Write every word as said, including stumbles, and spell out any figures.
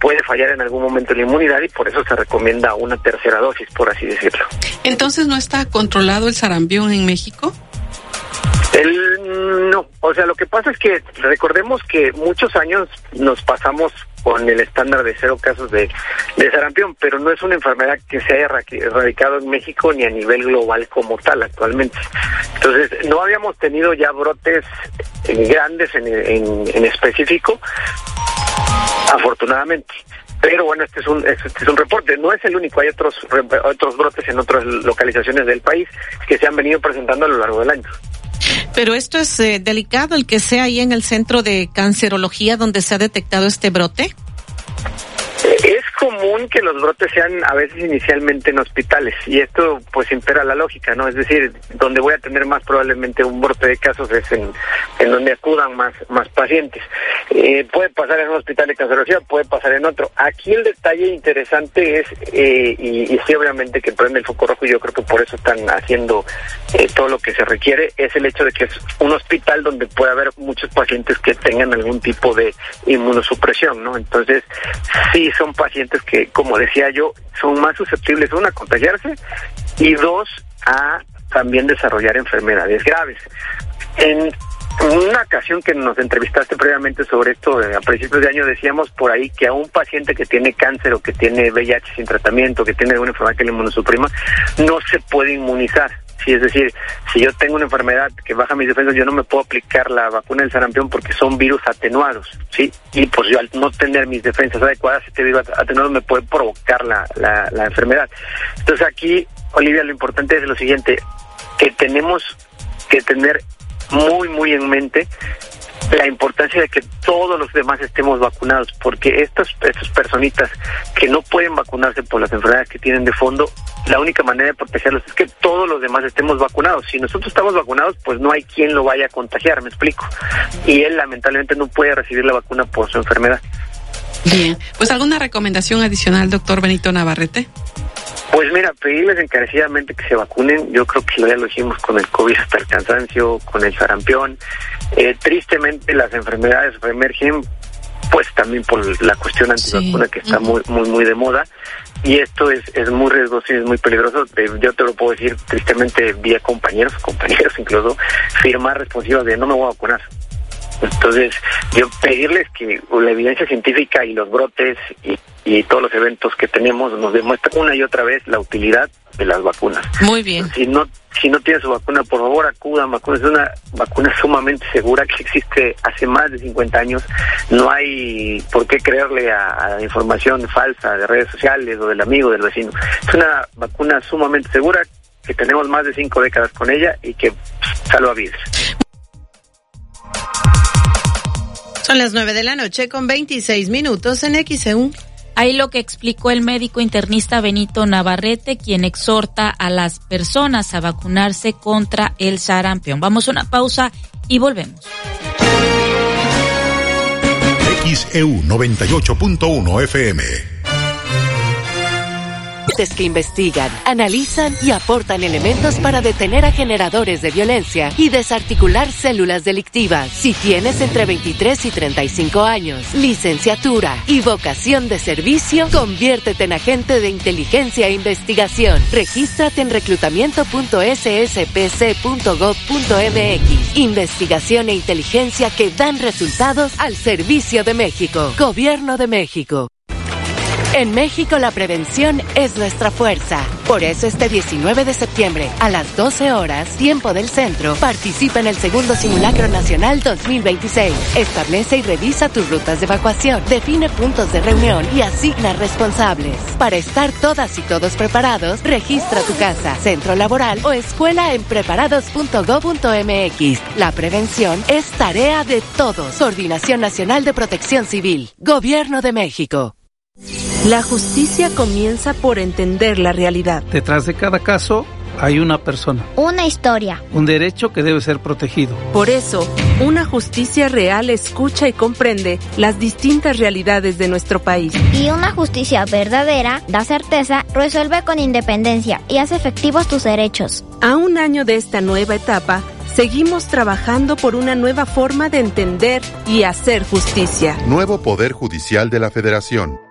puede fallar en algún momento la inmunidad y por eso se recomienda una tercera dosis, por así decirlo. Entonces, ¿no está controlado el sarampión en México? El, no, o sea, lo que pasa es que recordemos que muchos años nos pasamos con el estándar de cero casos de, de sarampión, pero no es una enfermedad que se haya erradicado en México ni a nivel global como tal actualmente. Entonces, no habíamos tenido ya brotes grandes en, en, en específico, afortunadamente. Pero bueno, este es un este es un reporte, no es el único, hay otros otros brotes en otras localizaciones del país que se han venido presentando a lo largo del año. Pero esto es eh, delicado, el que sea ahí en el centro de cancerología donde se ha detectado este brote. Es común que los brotes sean a veces inicialmente en hospitales y esto pues impera la lógica, ¿no? Es decir, donde voy a tener más probablemente un brote de casos es en, en donde acudan más más pacientes. Eh, puede pasar en un hospital de cancerología, puede pasar en otro. Aquí el detalle interesante es, eh, y, y sí obviamente que prende el foco rojo y yo creo que por eso están haciendo eh, todo lo que se requiere, es el hecho de que es un hospital donde puede haber muchos pacientes que tengan algún tipo de inmunosupresión, ¿no? Entonces, sí son pacientes que, como decía yo, son más susceptibles, uno, a contagiarse y dos, a también desarrollar enfermedades graves. En una ocasión que nos entrevistaste previamente sobre esto, eh, a principios de año decíamos por ahí que a un paciente que tiene cáncer o que tiene V I H sin tratamiento, que tiene alguna enfermedad que le inmunosuprima, no se puede inmunizar. Sí, es decir, si yo tengo una enfermedad que baja mis defensas, yo no me puedo aplicar la vacuna del sarampión porque son virus atenuados, ¿sí? Y pues yo al no tener mis defensas adecuadas, este virus atenuado me puede provocar la, la, la enfermedad. Entonces aquí, Olivia, lo importante es lo siguiente, que tenemos que tener muy, muy en mente la importancia de que todos los demás estemos vacunados, porque estas, estas personitas que no pueden vacunarse por las enfermedades que tienen de fondo, la única manera de protegerlos es que todos los demás estemos vacunados. Si nosotros estamos vacunados, pues no hay quien lo vaya a contagiar, me explico. Y él lamentablemente no puede recibir la vacuna por su enfermedad. Bien, pues ¿alguna recomendación adicional, doctor Benito Navarrete? Pues mira, pedirles encarecidamente que se vacunen. Yo creo que ya lo hicimos con el COVID hasta el cansancio, con el sarampión. Eh, tristemente las enfermedades reemergen, pues también por la cuestión antivacuna, sí, que está uh-huh. muy muy muy de moda. Y esto es es muy riesgoso y es muy peligroso. Eh, yo te lo puedo decir tristemente vía compañeros, compañeros incluso, firmar responsivas de no me voy a vacunar. Entonces, yo pedirles que la evidencia científica y los brotes y, y todos los eventos que tenemos nos demuestran una y otra vez la utilidad de las vacunas. Muy bien. Si no si no tiene su vacuna, por favor acudan, vacunas. Es una vacuna sumamente segura que existe hace más de cincuenta años. No hay por qué creerle a, a la información falsa de redes sociales o del amigo, del vecino. Es una vacuna sumamente segura que tenemos más de cinco décadas con ella y que salva vidas. Son las nueve de la noche con veintiséis minutos en X E U. Ahí lo que explicó el médico internista Benito Navarrete, quien exhorta a las personas a vacunarse contra el sarampión. Vamos a una pausa y volvemos. X E U noventa y ocho punto uno F M. Que investigan, analizan y aportan elementos para detener a generadores de violencia y desarticular células delictivas. Si tienes entre veintitrés y treinta y cinco años, licenciatura y vocación de servicio, conviértete en agente de inteligencia e investigación. Regístrate en reclutamiento punto s s p c punto gov punto m x. Investigación e inteligencia que dan resultados al servicio de México. Gobierno de México. En México la prevención es nuestra fuerza. Por eso este diecinueve de septiembre, a las doce horas, tiempo del centro, participa en el segundo Simulacro Nacional dos mil veintiséis. Establece y revisa tus rutas de evacuación, define puntos de reunión y asigna responsables. Para estar todas y todos preparados, registra tu casa, centro laboral o escuela en preparados punto gov punto m x. La prevención es tarea de todos. Coordinación Nacional de Protección Civil. Gobierno de México. La justicia comienza por entender la realidad. Detrás de cada caso hay una persona. Una historia. Un derecho que debe ser protegido. Por eso, una justicia real escucha y comprende las distintas realidades de nuestro país. Y una justicia verdadera da certeza, resuelve con independencia y hace efectivos tus derechos. A un año de esta nueva etapa, seguimos trabajando por una nueva forma de entender y hacer justicia. Nuevo Poder Judicial de la Federación.